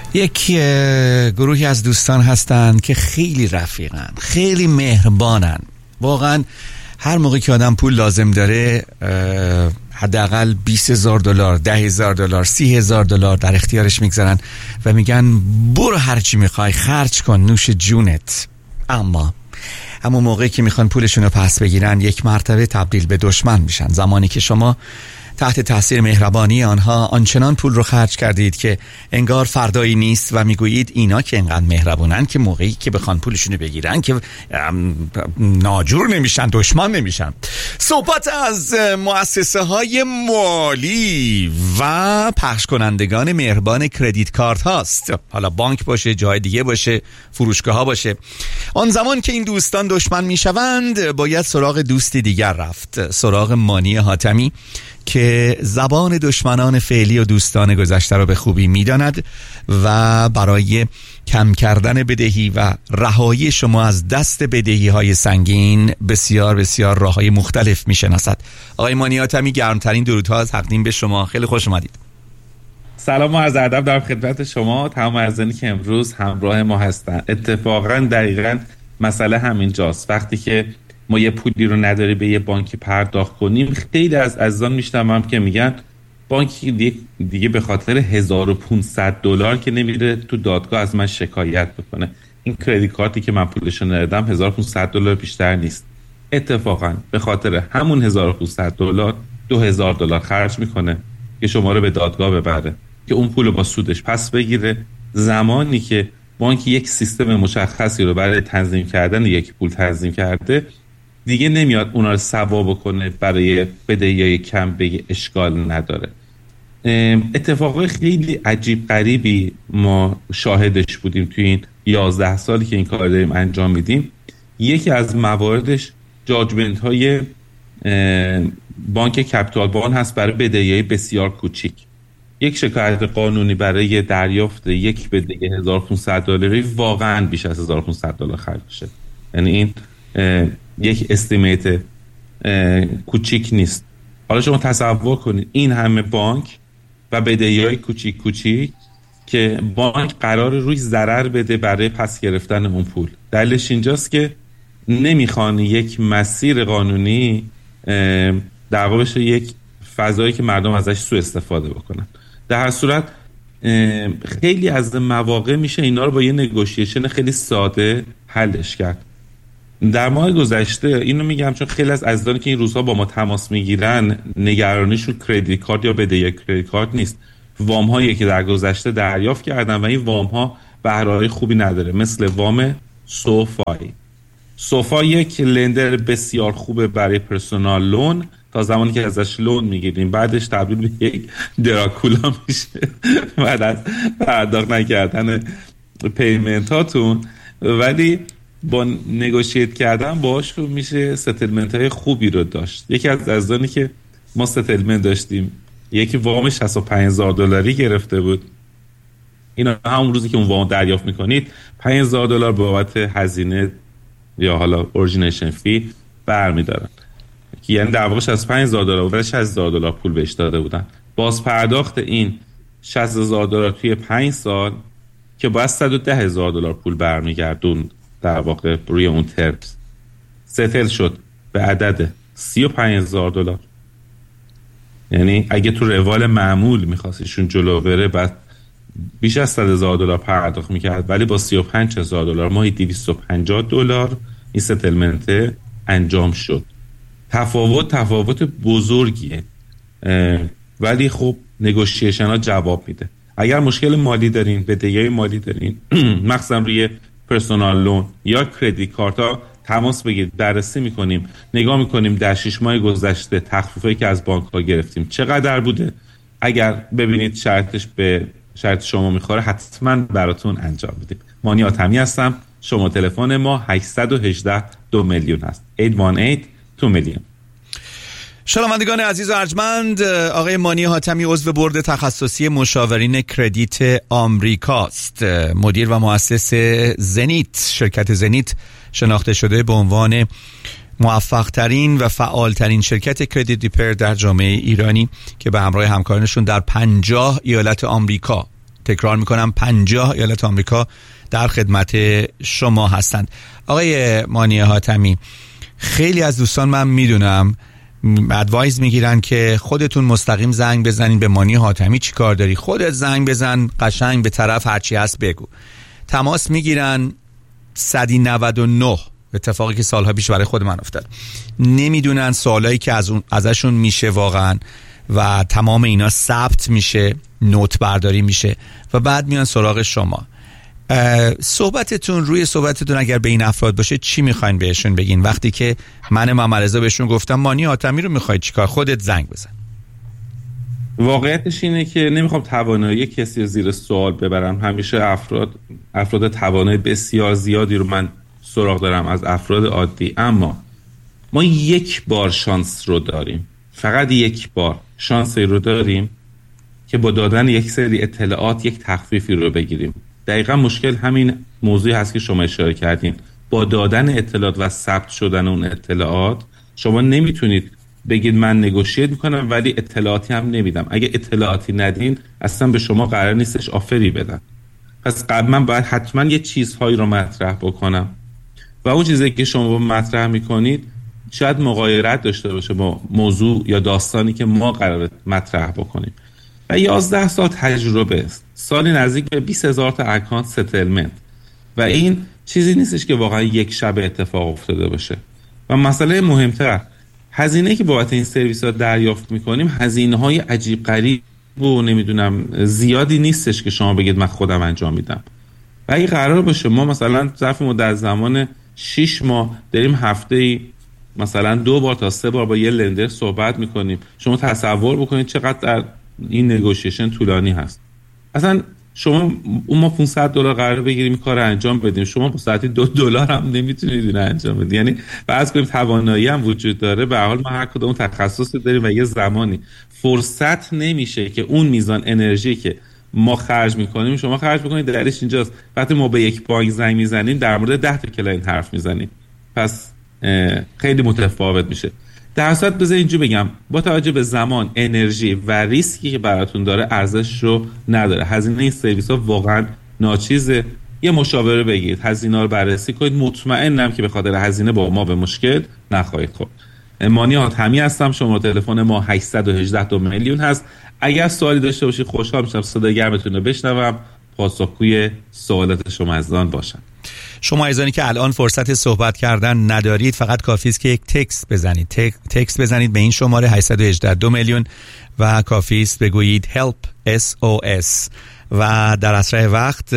یک گروهی از دوستان هستند که خیلی رفیقن، خیلی مهربانن. واقعا هر موقع که آدم پول لازم داره حداقل $20,000 $10,000 $30,000 در اختیارش میگذارن و میگن برو هرچی میخوای خرج کن، نوش جونت. اما همون موقعی که میخوان پولشون رو پس بگیرن یک مرتبه تبدیل به دشمن میشن. زمانی که شما تحت تاثیر مهربانی آنها آنچنان پول رو خرج کردید که انگار فردایی نیست و میگویید اینا که انقدر مهربونن که موقعی که بخوان پولشون رو بگیرن که ناجور نمیشن، دشمن نمیشن. صحبت از مؤسسه های مالی و پخش کنندگان مهربان کردیت کارت هاست. حالا بانک باشه، جای دیگه باشه، فروشگاه ها باشه. آن زمان که این دوستان دشمن میشوند باید سراغ دوستی دیگر رفت، سراغ مانی حاتمی که زبان دشمنان فعلی و دوستان گذشته را به خوبی میداند و برای کم کردن بدهی و رهایی شما از دست بدهی های سنگین بسیار بسیار راههای مختلف میشناسد. آقای مانی حاتمی، گرمترین درودها از تقدیم به شما. خیلی خوش اومدید. سلام و عرض ادب در خدمت شما تمام عزیزانی که امروز همراه ما هستند. اتفاقا دقیقاً مسئله همینجاست. وقتی که ما یه پولی رو نداری به یه بانکی پرداخت کنیم، خیلی از عزیزان میشنوم که میگن بانکی دیگه به خاطر $1,500 که نمیره تو دادگاه از من شکایت بکنه. این کریدیت کارتی که من پولش رو ندادم $1,500 بیشتر نیست. اتفاقا به خاطر همون $1,500 $2,000 خرج میکنه که شما رو به دادگاه ببره که اون پول رو با سودش پس بگیره. زمانی که بانک یک سیستم مشخصی رو برای تنظیم کردن یک پول تنظیم کرده، دیگه نمیاد اونا رو سوا بکنه برای بدهیای کم بگه اشکال نداره. اتفاقای خیلی عجیب غریبی ما شاهدش بودیم توی این 11 سالی که این کار داریم انجام میدیم. یکی از مواردش جاجمنت های بانک کپیتال بان هست برای بدهیای بسیار کوچیک. یک شکایت قانونی برای دریافت یک بدهی $1,500 واقعا بیش از $1,500 خرج میشه. یعنی این یک استیمیت کوچیک نیست. حالا شما تصور کنید این همه بانک و بدهی‌های کوچیک کوچیک که بانک قرار روی ضرر بده برای پس گرفتن اون پول. دلیلش اینجاست که نمیخوان یک مسیر قانونی در واقع بشه یک فضایی که مردم ازش سوء استفاده بکنن. در هر صورت خیلی از مواقع میشه اینا رو با یه نگوشیشن خیلی ساده حلش کرد. در ماه گذشته اینو میگم چون خیلی از عزیزانی که این روزها با ما تماس میگیرن نگرانیشون کریدیت کارت یا بدهی کریدیت کارت نیست، وام هایی که در گذشته دریافت کردن و این وام ها بهره‌های خوبی نداره، مثل وام سوفای. سوفا یک لندر بسیار خوبه برای پرسونال لون تا زمانی که ازش لون میگیریم، بعدش تبدیل به یک دراکولا میشه بعد از پرداخت نکردن پیمنت هاتون. ولی با نگوشیت کردن باهاش میشه ستلمنت های خوبی رو داشت. یکی از عزیزانی که ما ستلمنت داشتیم یکی وام $65,000 گرفته بود. اینا همون روزی که اون وام دریافت میکنید $5,000 بابت هزینه یا حالا اورجینیشن فی برمیدارن، یعنی در واقع $65,000 و $60,000 پول بهش داده بودن. باز پرداخت این $60,000 توی 5 سال که باید $110,000 پول برمیگردون در واقع روی اون ترمز ستل شد به عدد $35,000. یعنی اگه تو روال معمول میخواستیشون جلو بره بعد بیش از $100,000 پرداخت میکرد، ولی با $35,000 ماهی $250 این ستلمنت انجام شد. تفاوت بزرگیه، ولی خب نگوشیشن ها جواب میده. اگر مشکل مالی دارین، بدهی مالی دارین مخصوصا روی پرسونال لون یا کریدیت کارت ها، تماس بگیرید، بررسی میکنیم، نگاه میکنیم در 6 ماه گذشته تخفیفی که از بانک ها گرفتیم چقدر بوده. اگر ببینید شرطش به شرط شما میخوره حتما براتون انجام میدیم. مانی حاتمی هستم. شما تلفن ما 818 2 میلیون هست. 818 2 میلیون. شنوندگان عزیز و ارجمند، آقای مانی حاتمی عضو بورد تخصصی مشاورین کردیت آمریکاست، مدیر و مؤسس زنیت. شرکت زنیت شناخته شده به عنوان موفق ترین و فعال ترین شرکت کردیت ریپر در جامعه ایرانی که به همراه همکارانشون در 50 ایالت آمریکا تکرار میکنم 50 ایالت آمریکا در خدمت شما هستند. آقای مانی حاتمی، خیلی از دوستان من میدونم ادوایز میگیرن که خودتون مستقیم زنگ بزنین به مانی حاتمی، چی کار داری؟ خودت زنگ بزن، قشنگ به طرف هرچی هست بگو. تماس میگیرن 199، اتفاقی که سالها پیش برای خود من افتاد. نمیدونن سوالایی که ازشون میشه واقعا و تمام اینا ثبت میشه، نوت برداری میشه و بعد میان سراغ شما. روی صحبتتون اگر به این افراد باشه چی میخواین بهشون بگین وقتی که من محمدرضا بهشون گفتم مانی حاتمی رو میخوای چیکار؟ خودت زنگ بزن. واقعیتش اینه که نمیخوام توانایی کسی رو زیر سوال ببرم. همیشه افراد توانایی بسیار زیادی رو من سراغ دارم از افراد عادی، اما ما یک بار شانس رو داریم، فقط یک بار شانس رو داریم که با دادن یک سری اطلاعات یک تخفیفی رو بگیریم. دقیقا مشکل همین موضوعی هست که شما اشاره کردین. با دادن اطلاعات و ثبت شدن اون اطلاعات شما نمیتونید بگید من نگوشیت میکنم ولی اطلاعاتی هم نمیدم. اگه اطلاعاتی ندین اصلا به شما قرار نیستش آفری بدن. پس قبلا باید حتما یه چیزهایی رو مطرح بکنم و اون چیزی که شما مطرح میکنید شاید مغایرت داشته باشه با موضوع یا داستانی که ما قراره مطرح بکنیم. و 11 سال تجربه است، سالی نزدیک به 20,000 تا اکانت ستلمنت و این چیزی نیستش که واقعا یک شب اتفاق افتاده باشه. و مسئله مهمتر، هزینه که بابت این سرویس ها دریافت میکنیم هزینه های عجیب غریب و نمیدونم زیادی نیستش که شما بگید من خودم انجام میدم. و اگه قرار باشه ما مثلا ظرف مدت زمان 6 ماه داریم هفته‌ای مثلا 2 بار تا 3 بار با یه لندر صحبت میکنیم، شما تصور بکنید چقدر در این نگوشیشن طولانی هست. اصلا شما ما $500 قرار بگیریم کار انجام بدیم، شما با ساعتی $2 هم نمیتونید این انجام بدید. یعنی فرض کنیم توانایی هم وجود داره، به هر حال ما هر کدوم تخصصی داریم و یه زمانی فرصت نمیشه که اون میزان انرژی که ما خرج میکنیم شما خرج میکنید. دلیلش اینجاست وقتی ما به یک بانک زنگ میزنیم در مورد 10 تا کلاینت حرف میزنیم، پس خیلی متفاوت میشه. در صورت بذار اینجا بگم با توجه به زمان، انرژی و ریسکی که براتون داره ارزش رو نداره. هزینه این سرویس ها واقعا ناچیزه. یه مشاوره بگیرید، هزینه رو بررسی کنید، مطمئنم که به خاطر هزینه با ما به مشکل نخواهید خورد. مانی حاتمی هستم، شماره تلفن ما 818 2 میلیون هست. اگر سوالی داشته باشید خوشحال میشم صدای گرمتون رو بشنوم، پاسخگوی سوالات شما عزیزان باشم. شما عزیزانی که الان فرصت صحبت کردن ندارید فقط کافی است که یک تکست بزنید. تکست بزنید به این شماره 818 2 میلیون و کافی است بگویید help SOS و در اسرع وقت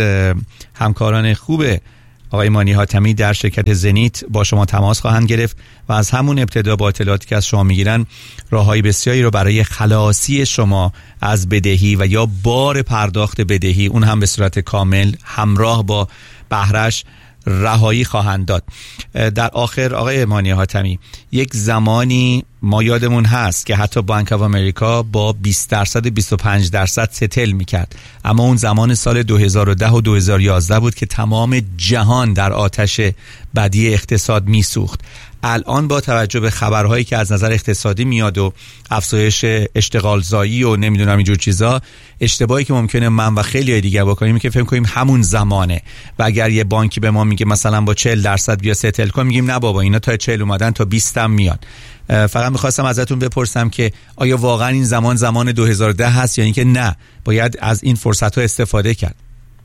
همکاران خوب آقای مانی حاتمی در شرکت زنیت با شما تماس خواهند گرفت و از همون ابتدا با اطلاعاتی که از شما میگیرن راههای بسیاری رو برای خلاصی شما از بدهی و یا بار پرداخت بدهی، اون هم به صورت کامل همراه با بهره‌اش، رهایی خواهند داد. در آخر آقای مانی حاتمی، یک زمانی ما یادمون هست که حتی بانک آف امریکا با 20% 25% ستل میکرد، اما اون زمان سال 2010 و 2011 بود که تمام جهان در آتش بدی اقتصاد میسوخت. الان با توجه به خبرهایی که از نظر اقتصادی میاد و افزایش اشتغال زایی و نمیدونم اینجور چیزا، اشتباهی که ممکنه من و خیلی دیگه بکنیم که فکر کنیم همون زمانه و اگر یه بانکی به ما میگه مثلا با 40% بیا ستل کن، میگیم نه بابا اینا تا 40 اومدن تا 20 هم میان. فقط میخواستم ازتون بپرسم که آیا واقعا این زمان 2010 هست یا اینکه نه باید از این فرصت ها استفاده کرد؟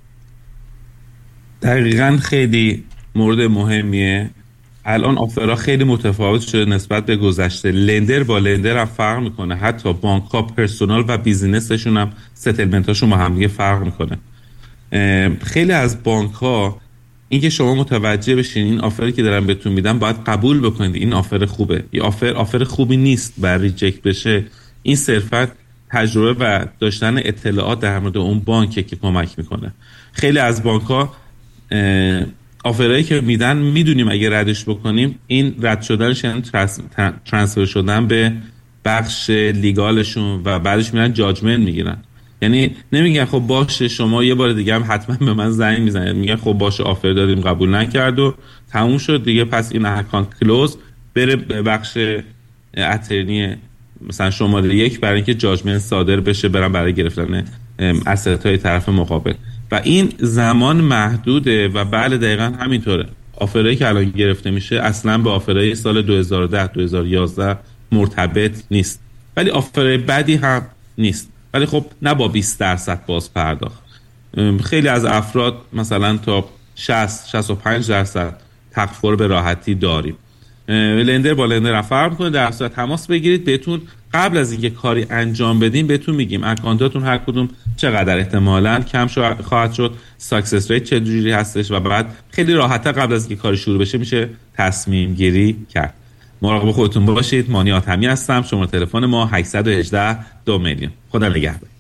دقیقاً خیلی مورد مهمیه. الان آفرها خیلی متفاوت شده نسبت به گذشته. لندر با لندر هم فرق میکنه، حتی بانک ها پرسونال و بیزینسشون هم ستلمنت هاشون با هم دیگه فرق میکنه. خیلی از بانک ها اینکه شما متوجه بشین این آفری که دارم بهتون میدم باید قبول بکنید این آفر خوبه، این آفر خوبی نیست بر ریجکت بشه. این صرفا تجربه و داشتن اطلاعات در مورد اون بانکه که کمک میکنه. خیلی از بانک ها آفرایی که میدن میدونیم اگه ردش بکنیم این رد شدنش یعنی ترانسفر شدن به بخش لیگالشون و بعدش میرن جاجمنت میگیرن. یعنی نمیگن خب باشه شما یه بار دیگه هم حتما به من زنگ میزنید، میگن خب باشه آفر دادیم قبول نکرد و تموم شد دیگه، پس این اکانت کلوز، بره به بخش اترنی مثلا شماره 1 برای اینکه جاجمنت صادر بشه برن برای گرفتن اسست های طرف مقابل و این زمان محدوده و بله دقیقاً همینطوره. آفرایی که الان گرفته میشه اصلا به آفرای سال 2010 2011 مرتبط نیست، ولی آفرای بدی هم نیست، ولی خب نه با 20% باز پرداخت. خیلی از افراد مثلا تا 60-65% تخفیف به راحتی داریم. لندر با لندر فرق می‌کنه. در صورت تماس بگیرید بهتون قبل از اینکه کاری انجام بدیم بهتون میگیم اکانتاتون هر کدوم چقدر احتمالاً کم خواهد شد، ساکسس ریت چه جوری هستش و بعد خیلی راحت‌تر قبل از اینکه کاری شروع بشه میشه تصمیم گیری کرد. مراقب خودتون باشید. مانی آتمی هستم. شماره تلفن ما 818 2 میلیون. خدا نگهدار.